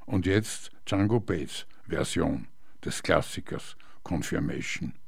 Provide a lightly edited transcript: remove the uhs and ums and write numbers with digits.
Und jetzt Django Bates Version des Klassikers Confirmation.